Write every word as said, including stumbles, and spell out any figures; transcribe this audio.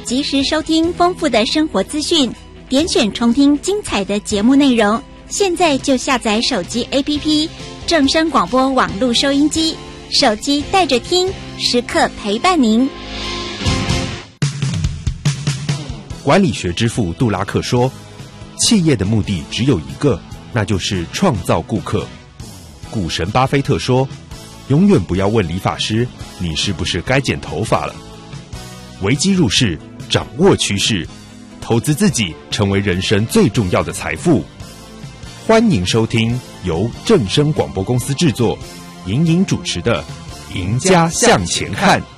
及时收听丰富的生活资讯，点选重听精彩的节目内容。现在就下载手机 A P P 正声广播网络收音机，手机带着听，时刻陪伴您。 管理学之父杜拉克说，企业的目的只有一个，那就是创造顾客。股神巴菲特说，永远不要问理发师你是不是该剪头发了。危机入市，掌握趋势，投资自己成为人生最重要的财富。欢迎收听由正声广播公司制作、莹莹主持的《赢家向前看》。